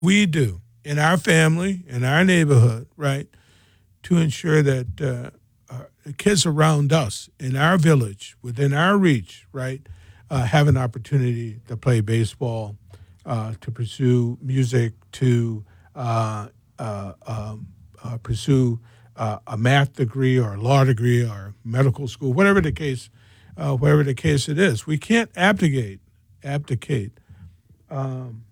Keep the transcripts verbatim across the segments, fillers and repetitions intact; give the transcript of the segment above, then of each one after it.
we do in our family, in our neighborhood, right, to ensure that uh, uh, the kids around us, in our village, within our reach, right, uh, have an opportunity to play baseball, uh, to pursue music, to uh, uh, um, uh, pursue uh, a math degree or a law degree or medical school, whatever the case, uh, whatever the case it is. We can't abdicate, abdicate um,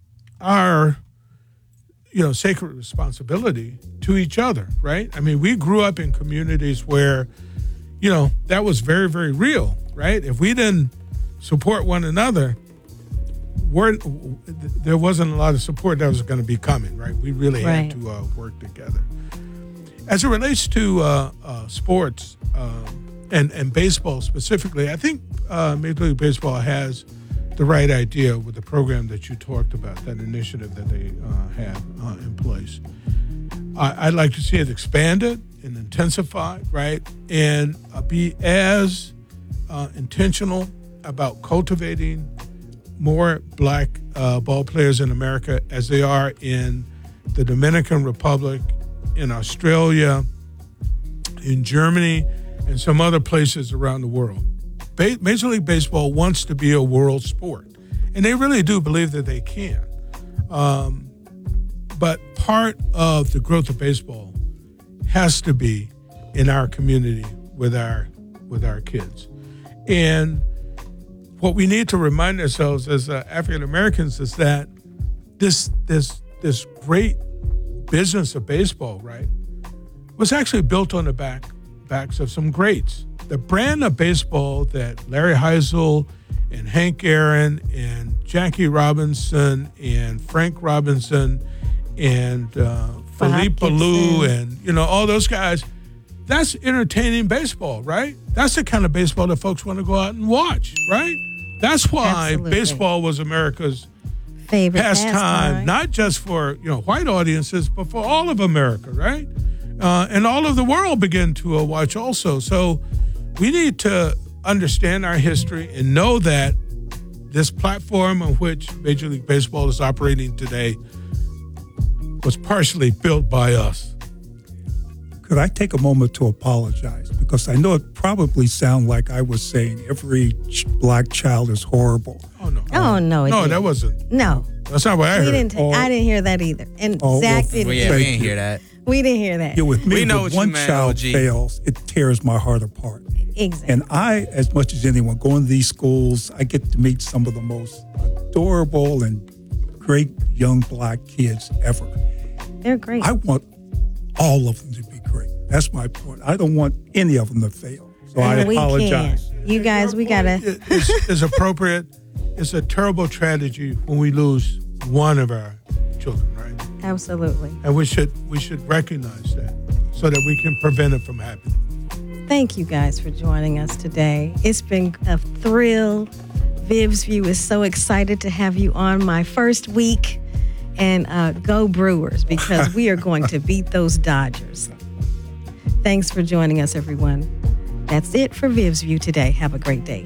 our, you know, sacred responsibility to each other, right? I mean, we grew up in communities where, you know, that was very, very real, right? If we didn't support one another, we're, there wasn't a lot of support that was going to be coming, right? We really right. had to uh, work together. As it relates to uh, uh, sports um, and, and baseball specifically, I think uh, Major League Baseball has the right idea with the program that you talked about, that initiative that they uh, have uh, in place. I, I'd like to see it expanded and intensified, right? And uh, be as uh, intentional about cultivating more black uh, ball players in America as they are in the Dominican Republic, in Australia, in Germany, and some other places around the world. Ba- Major League Baseball wants to be a world sport, and they really do believe that they can. Um, but part of the growth of baseball has to be in our community with our with our kids. And what we need to remind ourselves as uh, African Americans is that this this this great business of baseball, right, was actually built on the back backs of some greats. The brand of baseball that Larry Heisel and Hank Aaron and Jackie Robinson and Frank Robinson and uh, Philippe Ballou and, you know, all those guys, that's entertaining baseball, right? That's the kind of baseball that folks want to go out and watch, right? That's why Absolutely. baseball was America's favorite pastime, pastime, not just for, you know, white audiences, but for all of America, right? Uh, and all of the world began to uh, watch also. So we need to understand our history and know that this platform on which Major League Baseball is operating today was partially built by us. Could I take a moment to apologize? Because I know it probably sounded like I was saying every ch- black child is horrible. Oh, no. Oh, no. It No, didn't. that wasn't. No. That's not what I We heard. didn't. Oh. I didn't hear that either. And Oh, Zach well, didn't. Well, yeah, hear we Thank didn't you. hear that. We didn't hear that. Yeah, with me, We know when what you one meant, child O G. fails, it tears my heart apart. Exactly. And I, as much as anyone, going to these schools, I get to meet some of the most adorable and great young black kids ever. They're great. I want all of them to be great. That's my point. I don't want any of them to fail. So I And we apologize. can't. You guys, we gotta. It- It's, it's appropriate. It's a terrible tragedy when we lose one of our children, right? Absolutely. And we should we should recognize that so that we can prevent it from happening. Thank you guys for joining us today. It's been a thrill. Viv's View is so excited to have you on my first week. And uh, go Brewers, because we are going to beat those Dodgers. Thanks for joining us, everyone. That's it for Viv's View today. Have a great day.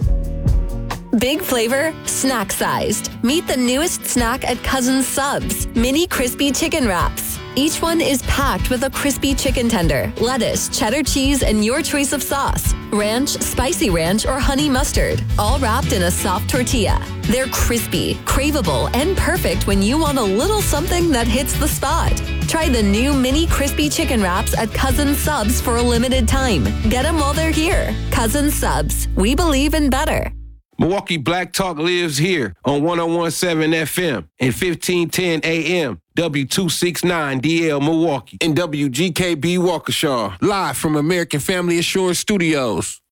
Big flavor, snack sized. Meet the newest snack at Cousins Subs, mini crispy chicken wraps. Each one is packed with a crispy chicken tender, lettuce, cheddar cheese, and your choice of sauce. Ranch, spicy ranch, or honey mustard, all wrapped in a soft tortilla. They're crispy, craveable, and perfect when you want a little something that hits the spot. Try the new mini crispy chicken wraps at Cousins Subs for a limited time. Get them while they're here. Cousins Subs. We believe in better. Milwaukee Black Talk lives here on one oh one point seven F M and fifteen ten A M, W two sixty-nine D L Milwaukee, and W G K B Waukesha, live from American Family Assurance Studios.